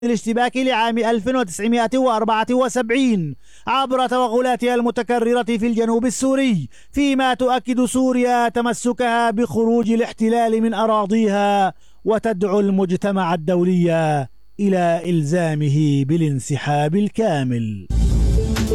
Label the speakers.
Speaker 1: الاشتباك لعام 1974 عبر توغلاتها المتكررة في الجنوب السوري، فيما تؤكد سوريا تمسكها بخروج الاحتلال من أراضيها وتدعو المجتمع الدولي إلى إلزامه بالانسحاب الكامل.